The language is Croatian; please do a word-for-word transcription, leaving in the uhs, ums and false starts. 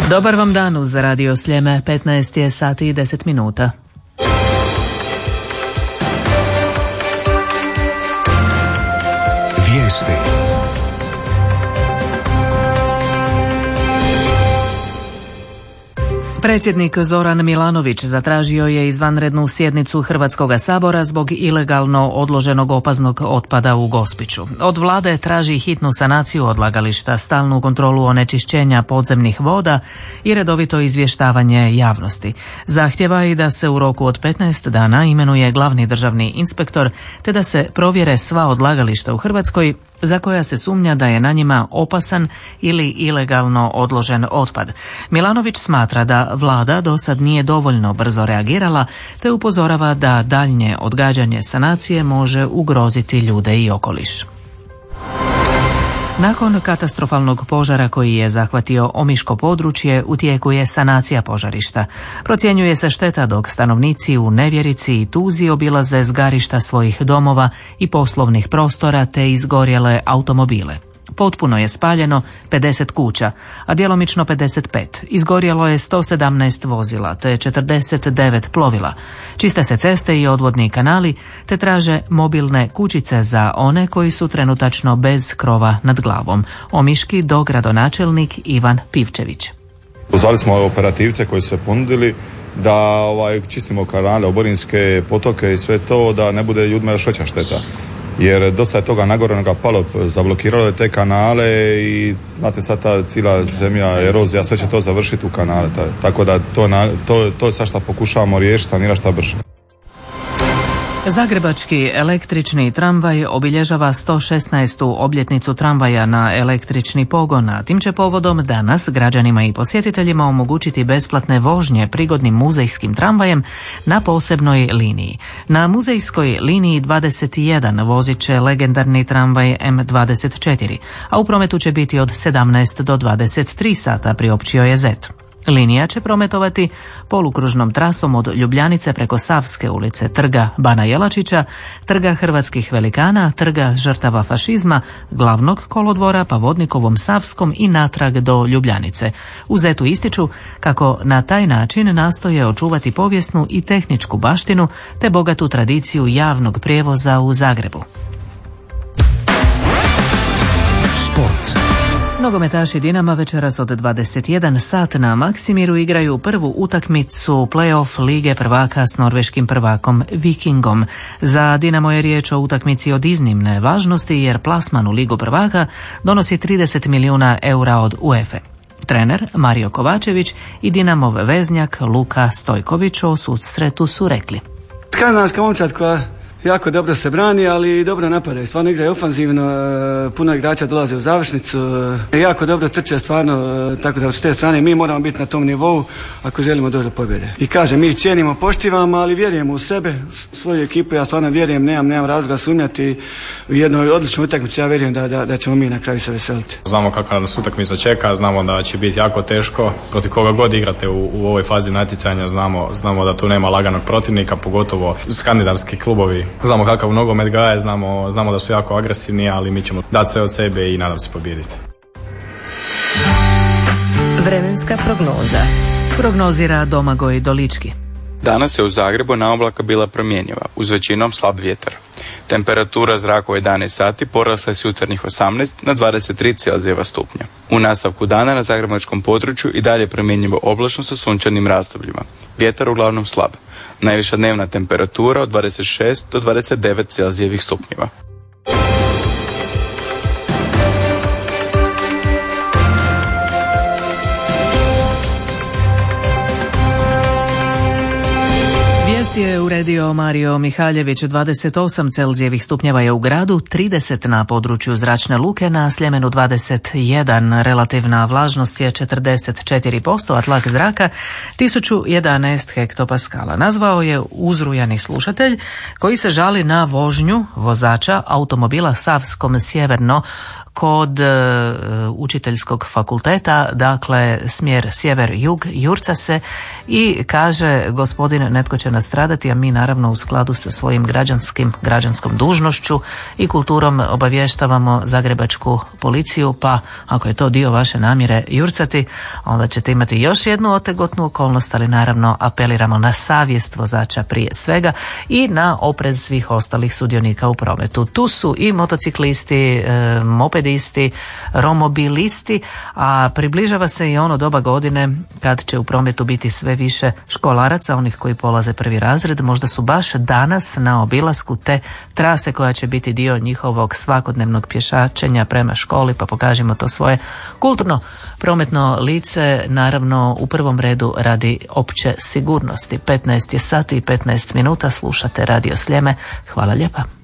Dobar vam dan uz Radio Sljeme, petnaest je sati i deset minuta. Vijesti. Predsjednik Zoran Milanović zatražio je izvanrednu sjednicu Hrvatskoga sabora zbog ilegalno odloženog opasnog otpada u Gospiću. Od vlade traži hitnu sanaciju odlagališta, stalnu kontrolu onečišćenja podzemnih voda i redovito izvještavanje javnosti. Zahtjeva i da se u roku od petnaest dana imenuje glavni državni inspektor te da se provjere sva odlagališta u Hrvatskoj za koja se sumnja da je na njima opasan ili ilegalno odložen otpad. Milanović smatra da vlada do sad nije dovoljno brzo reagirala te upozorava da daljnje odgađanje sanacije može ugroziti ljude i okoliš. Nakon katastrofalnog požara koji je zahvatio Omiško područje, u tijeku je sanacija požarišta. Procjenjuje se šteta dok stanovnici u nevjerici i tuzi obilaze zgarišta svojih domova i poslovnih prostora te izgorjele automobile. Potpuno je spaljeno pedeset kuća, a djelomično pedeset pet. Izgorjelo je sto sedamnaest vozila te četrdeset devet plovila. Čiste se ceste i odvodni kanali te traže mobilne kućice za one koji su trenutačno bez krova nad glavom. Omiški dogradonačelnik Ivan Pivčević. Pozvali smo operativce koji su se ponudili da ovaj, čistimo kanale, oborinske potoke i sve to, da ne bude ljudima još veća šteta. Jer dosta je toga nagorenoga palo, zablokiralo je te kanale i znate sad ta cijela zemlja, erozija, sve će to završiti u kanale. Tako da to, to, to je sad što pokušavamo riješiti, sanirati šta brže. Zagrebački električni tramvaj obilježava sto šesnaestu obljetnicu tramvaja na električni pogon, a tim će povodom danas građanima i posjetiteljima omogućiti besplatne vožnje prigodnim muzejskim tramvajem na posebnoj liniji. Na muzejskoj liniji dvadeset jedan vozit će legendarni tramvaj M dvadeset četiri, a u prometu će biti od sedamnaest do dvadeset tri sata, priopćio je Zet. Linija će prometovati polukružnom trasom od Ljubljanice preko Savske ulice, trga Bana Jelačića, trga Hrvatskih velikana, trga žrtava fašizma, glavnog kolodvora pa Vodnikovom Savskom i natrag do Ljubljanice. U Zetu ističu kako na taj način nastoje očuvati povijesnu i tehničku baštinu te bogatu tradiciju javnog prijevoza u Zagrebu. Sport. Nogometaši Dinama večeras od dvadeset jedan sat na Maksimiru igraju prvu utakmicu play-off Lige prvaka s norveškim prvakom Vikingom. Za Dinamo je riječ o utakmici od iznimne važnosti jer plasman u Ligu prvaka donosi trideset milijuna eura od UEFA. Trener Mario Kovačević i Dinamov veznjak Luka Stojković o susretu su rekli: Skandinavska momčad koja jako dobro se brani, ali dobro napadaju. Stvarno igraju ofanzivno, puno igrača dolaze u završnicu, jako dobro trče stvarno, tako da s te strane mi moramo biti na tom nivou ako želimo doći do pobjede. I kažem, mi cijenimo, poštivamo, ali vjerujemo u sebe, svoju ekipu, ja stvarno vjerujem, nemam, nemam razloga sumnjati u jednoj odličnoj utakmici, ja vjerujem da, da, da ćemo mi na kraju se veseliti. Znamo kakva nas utakmica čeka, znamo da će biti jako teško, protiv koga god igrate u, u ovoj fazi natjecanja, znamo, znamo da tu nema laganog protivnika, pogotovo skandinavski klubovi. Znamo kakav nogomet gaje, znamo, znamo da su jako agresivni, ali mi ćemo dati sve od sebe i nadam se pobijediti. Vremenska prognoza. Prognozira Domagoj Dolički. Danas je u Zagrebu na oblaka bila promjenjiva, uz većinom slab vjetar. Temperatura zraka u jedanaest sati porasla je s jutarnjih osamnaest na dvadeset tri Celzijeva stupnja. U nastavku dana na zagrebačkom području i dalje promjenjivo oblačno sa sunčanim razdobljima. Vjetar uglavnom slab. Najviša dnevna temperatura od dvadeset šest do dvadeset devet Celzijevih stupnjeva. Vijesti je uredio Mario Mihaljević. Dvadeset osam Celzijevih stupnjeva je u gradu, trideset na području Zračne luke, na Sljemenu dvadeset jedan. Relativna vlažnost je četrdeset četiri posto, a tlak zraka tisuću jedanaest hektopaskala. Nazvao je uzrujani slušatelj koji se žali na vožnju vozača automobila Savskom sjeverno kod e, učiteljskog fakulteta, dakle smjer sjever-jug, jurca se i kaže gospodin netko će nastradati, a mi naravno u skladu sa svojim građanskim, građanskom dužnošću i kulturom obavještavamo zagrebačku policiju, pa ako je to dio vaše namjere jurcati, onda ćete imati još jednu otegotnu okolnost, ali naravno apeliramo na savjest vozača prije svega i na oprez svih ostalih sudionika u prometu. Tu su i motociklisti, e, mopedisti, romobilisti, a približava se i ono doba godine kad će u prometu biti sve više školaraca, onih koji polaze prvi razred, možda su baš danas na obilasku te trase koja će biti dio njihovog svakodnevnog pješačenja prema školi, pa pokažimo to svoje kulturno prometno lice, naravno u prvom redu radi opće sigurnosti. petnaest je sati i petnaest minuta, slušate Radio Sljeme. Hvala lijepa.